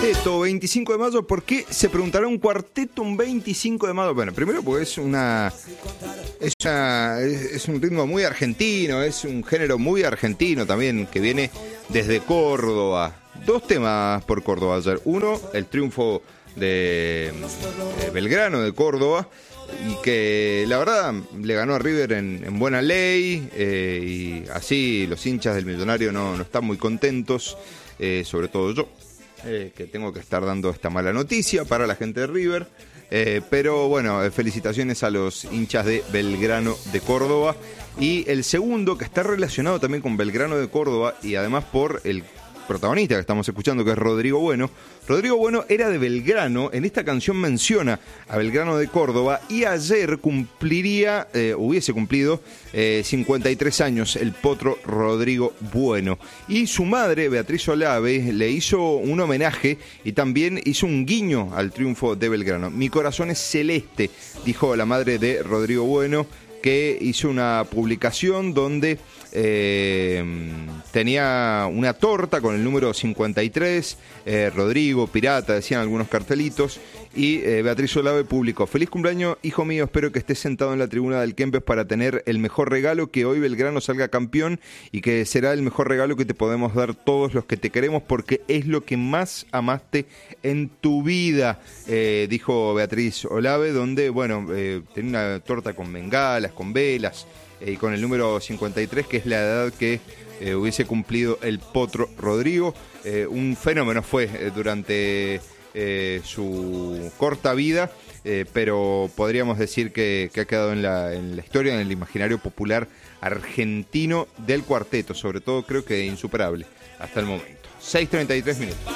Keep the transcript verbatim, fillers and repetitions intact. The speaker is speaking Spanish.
Cuarteto, veinticinco de mayo. ¿Por qué se preguntará un cuarteto un veinticinco de mayo? Bueno, primero porque es una es, una, es, es un ritmo muy argentino, es un género muy argentino también, que viene desde Córdoba. Dos temas por Córdoba ayer. Uno, el triunfo de, de Belgrano de Córdoba, y que la verdad le ganó a River en, en buena ley, eh, y así los hinchas del Millonario no, no están muy contentos, eh, sobre todo yo. Eh, que tengo que estar dando esta mala noticia para la gente de River, eh, pero bueno, eh, felicitaciones a los hinchas de Belgrano de Córdoba. Y el segundo, que está relacionado también con Belgrano de Córdoba, y además por el protagonista que estamos escuchando, que es Rodrigo Bueno. Rodrigo Bueno era de Belgrano, en esta canción menciona a Belgrano de Córdoba, y ayer cumpliría, eh, hubiese cumplido eh, cincuenta y tres años el potro Rodrigo Bueno. Y su madre, Beatriz Olave, le hizo un homenaje y también hizo un guiño al triunfo de Belgrano. Mi corazón es celeste, dijo la madre de Rodrigo Bueno, que hizo una publicación donde eh, tenía una torta con el número cincuenta y tres, eh, Rodrigo, Pirata, decían algunos cartelitos, y eh, Beatriz Olave publicó: feliz cumpleaños, hijo mío, espero que estés sentado en la tribuna del Kempes para tener el mejor regalo, que hoy Belgrano salga campeón, y que será el mejor regalo que te podemos dar todos los que te queremos, porque es lo que más amaste en tu vida, eh, dijo Beatriz Olave, donde, bueno, eh, tenía una torta con bengalas, con velas, eh, y con el número cincuenta y tres, que es la edad que eh, hubiese cumplido el potro Rodrigo. Eh, un fenómeno fue eh, durante eh, su corta vida, eh, pero podríamos decir que, que ha quedado en la, en la historia, en el imaginario popular argentino del cuarteto, sobre todo creo que insuperable hasta el momento. seis treinta y tres minutos.